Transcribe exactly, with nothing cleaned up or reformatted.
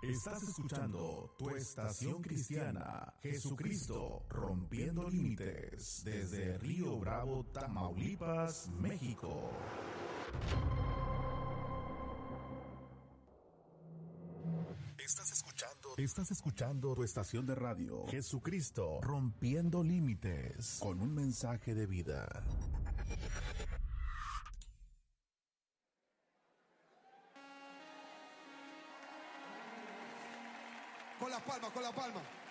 Estás escuchando tu estación cristiana, Jesucristo rompiendo límites, desde Río Bravo, Tamaulipas, México. Estás escuchando, estás escuchando tu estación de radio, Jesucristo rompiendo límites, con un mensaje de vida. Con la palma, con la palma.